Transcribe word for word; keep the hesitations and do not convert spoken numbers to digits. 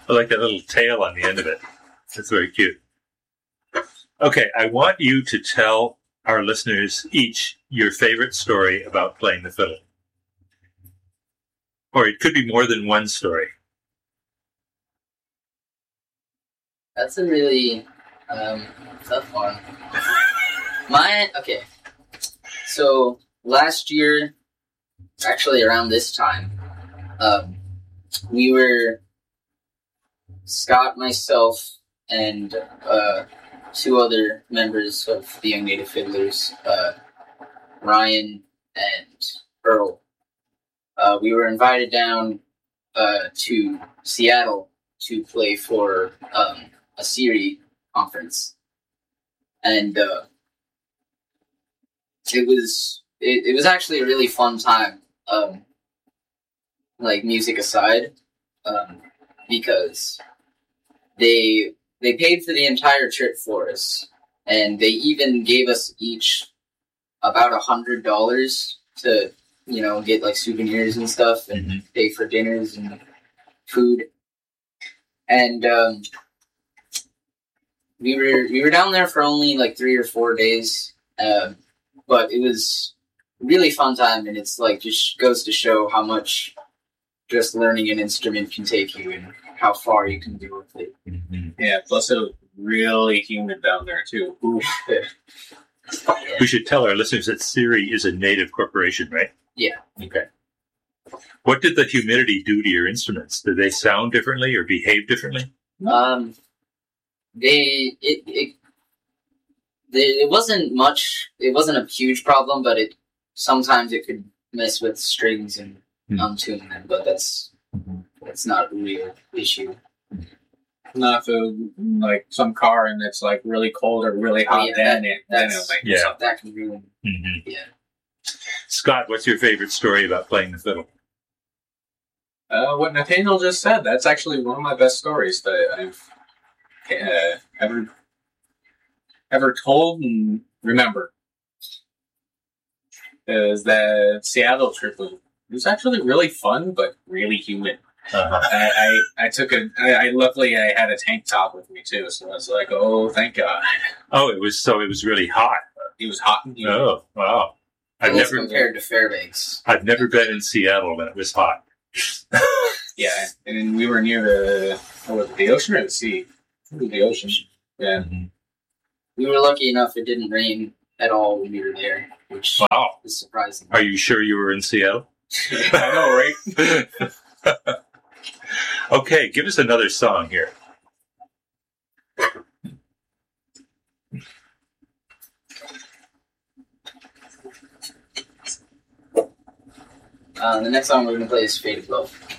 I like that little tail on the end of it. That's very cute. Okay, I want you to tell our listeners each your favorite story about playing the fiddle. Or it could be more than one story. That's a really um, tough one. Mine, okay. So last year, actually around this time, um, we were, Scott, myself, and uh, two other members of the Young Native Fiddlers, uh, Ryan and Earl. Uh, we were invited down uh, to Seattle to play for um, a Siri conference, and uh, it was it, it was actually a really fun time. Um, like music aside, um, because they they paid for the entire trip for us, and they even gave us each about a hundred dollars to, you know, get like souvenirs and stuff, and mm-hmm. pay for dinners and food. And um, we were we were down there for only like three or four days, uh, but it was a really fun time, and it's like just goes to show how much just learning an instrument can take you and how far you can do with it. Mm-hmm. Yeah, plus it was really humid down there too. Yeah. We should tell our listeners that Siri is a native corporation, right? Yeah. Okay. What did the humidity do to your instruments? Did they sound differently or behave differently? Um, they it it they, it wasn't much. It wasn't a huge problem, but it sometimes it could mess with strings and mm. untune them. But that's mm-hmm. that's not a real issue. Not if like some car and it's like really cold or really hot, yeah, then that, it then it'll make yeah stuff. That can ruin. Mm-hmm. Yeah. Scott, what's your favorite story about playing the fiddle? Uh, what Nathaniel just said. That's actually one of my best stories that I've uh, ever ever told and remember. Is that Seattle trip was, it was actually really fun, but really humid. Uh-huh. I, I I took a. I, I luckily I had a tank top with me too, so I was like, oh, thank God. Oh, it was so it was really hot. It was hot and humid. Oh, wow! I've never compared to Fairbanks. I've never been in Seattle when it was hot. Yeah, and we were near the what was it, the ocean or the sea? The ocean. Yeah. Mm-hmm. We were lucky enough; it didn't rain at all when we were there, which wow is surprising. Are you sure you were in Seattle? I know, right? Okay, give us another song here. Uh, the next song we're going to play is Fate of Love.